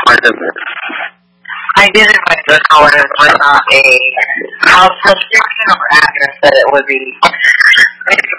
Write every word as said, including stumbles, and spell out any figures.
What is it? I didn't like the colors was not a house description or address that it would be.